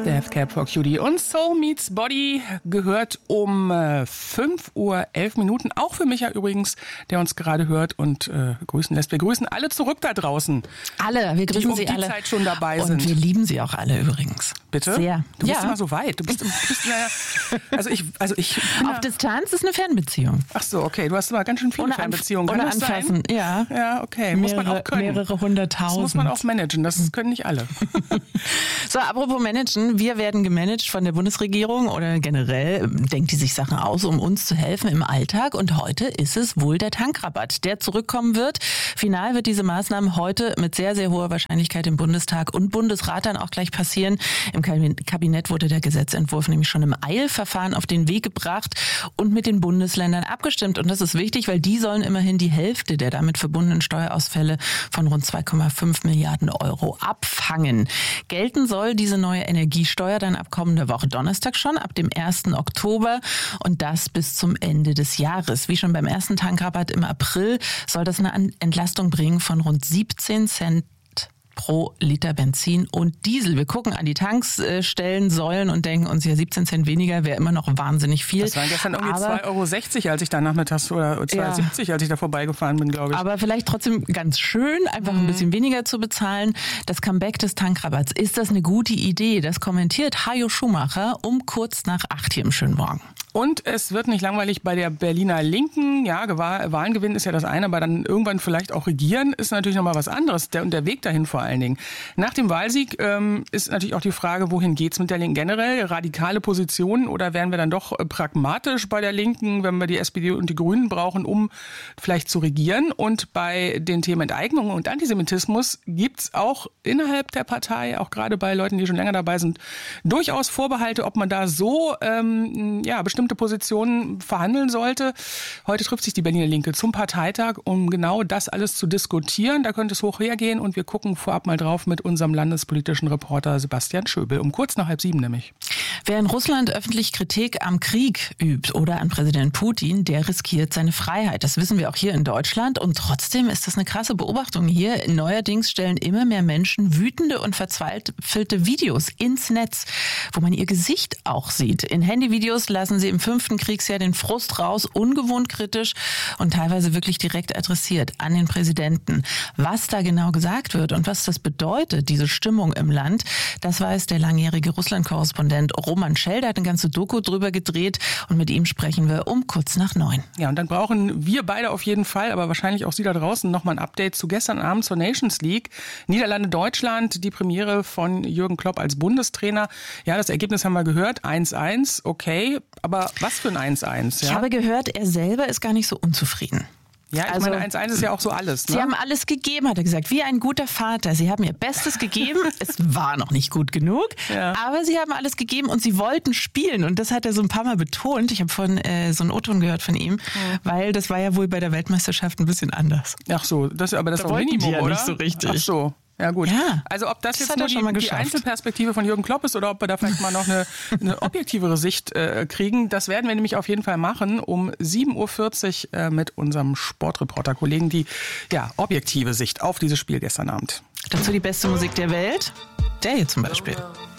Death Cab for Cutie und Soul Meets Body gehört um 5:11 Uhr. Auch für Micha übrigens, der uns gerade hört und grüßen lässt. Wir grüßen alle zurück da draußen. Alle, wir grüßen sie alle. Die um die Zeit schon dabei sind. Und wir lieben sie auch alle übrigens. Bitte? Sehr. Du bist immer so weit. Du bist ich auf Distanz ist eine Fernbeziehung. Ach so, okay. Du hast immer ganz schön viele Fernbeziehungen. Ohne anfassen, ja. Ja, okay. Muss man auch können. Mehrere hunderttausend. Das muss man auch managen. Das können nicht alle. So, apropos managen. Wir werden gemanagt von der Bundesregierung oder generell denkt die sich Sachen aus, um uns zu helfen im Alltag. Und heute ist es wohl der Tankrabatt, der zurückkommen wird. Final wird diese Maßnahme heute mit sehr, sehr hoher Wahrscheinlichkeit im Bundestag und Bundesrat dann auch gleich passieren. Im Kabinett wurde der Gesetzentwurf nämlich schon im Eilverfahren auf den Weg gebracht und mit den Bundesländern abgestimmt. Und das ist wichtig, weil die sollen immerhin die Hälfte der damit verbundenen Steuerausfälle von rund 2,5 Milliarden Euro abfangen. Gelten soll diese neue Energiesteuer dann ab kommender Woche Donnerstag schon, ab dem 1. Oktober und das bis zum Ende des Jahres. Wie schon beim ersten Tankrabatt im April soll das eine Entlastung bringen von rund 17 Cent pro Liter Benzin und Diesel. Wir gucken an die Tankstellen, Säulen und denken uns, ja 17 Cent weniger wäre immer noch wahnsinnig viel. Das waren gestern irgendwie 2,60 €, als ich da nachmittags oder 2,70 €, als ich da vorbeigefahren bin, glaube ich. Aber vielleicht trotzdem ganz schön, einfach ein bisschen weniger zu bezahlen. Das Comeback des Tankrabatts, ist das eine gute Idee? Das kommentiert Hajo Schumacher um kurz nach 8 hier im schönen Morgen. Und es wird nicht langweilig bei der Berliner Linken. Ja, Wahlen gewinnen ist ja das eine, aber dann irgendwann vielleicht auch regieren ist natürlich nochmal was anderes. Und der Weg dahin vor allen Dingen. Nach dem Wahlsieg ist natürlich auch die Frage, wohin geht's mit der Linken generell? Radikale Positionen oder werden wir dann doch pragmatisch bei der Linken, wenn wir die SPD und die Grünen brauchen, um vielleicht zu regieren? Und bei den Themen Enteignung und Antisemitismus gibt's auch innerhalb der Partei, auch gerade bei Leuten, die schon länger dabei sind, durchaus Vorbehalte, ob man da so bestimmte Positionen verhandeln sollte. Heute trifft sich die Berliner Linke zum Parteitag, um genau das alles zu diskutieren. Da könnte es hoch hergehen und wir gucken vorab mal drauf mit unserem landespolitischen Reporter Sebastian Schöbel. Um kurz nach 6:30 nämlich. Wer in Russland öffentlich Kritik am Krieg übt oder an Präsident Putin, der riskiert seine Freiheit. Das wissen wir auch hier in Deutschland und trotzdem ist das eine krasse Beobachtung hier. Neuerdings stellen immer mehr Menschen wütende und verzweifelte Videos ins Netz, wo man ihr Gesicht auch sieht. In Handyvideos lassen sie im 5. Kriegsjahr den Frust raus, ungewohnt kritisch und teilweise wirklich direkt adressiert an den Präsidenten. Was da genau gesagt wird und was das bedeutet, diese Stimmung im Land, das weiß der langjährige Russland-Korrespondent Roman Schell. Der hat eine ganze Doku drüber gedreht und mit ihm sprechen wir um kurz nach 9. Ja, und dann brauchen wir beide auf jeden Fall, aber wahrscheinlich auch Sie da draußen, nochmal ein Update zu gestern Abend zur Nations League. Niederlande-Deutschland, die Premiere von Jürgen Klopp als Bundestrainer. Ja, das Ergebnis haben wir gehört, 1:1, okay, aber was für ein 1:1? Ja? Ich habe gehört, er selber ist gar nicht so unzufrieden. Ja, ich meine, 1:1 ist ja auch so alles. Ne? Sie haben alles gegeben, hat er gesagt, wie ein guter Vater. Sie haben ihr Bestes gegeben. Es war noch nicht gut genug, aber sie haben alles gegeben und sie wollten spielen. Und das hat er so ein paar Mal betont. Ich habe vorhin so einen O-Ton gehört von ihm, weil das war ja wohl bei der Weltmeisterschaft ein bisschen anders. Ach so, das ist da auch Minimum, ja oder? Nicht so richtig. Ach so. Ja gut, ja, also ob das jetzt nur die Einzelperspektive von Jürgen Klopp ist oder ob wir da vielleicht mal noch eine objektivere Sicht kriegen, das werden wir nämlich auf jeden Fall machen um 7:40 Uhr mit unserem Sportreporter-Kollegen, die objektive Sicht auf dieses Spiel gestern Abend. Dazu die beste Musik der Welt, der hier zum Beispiel.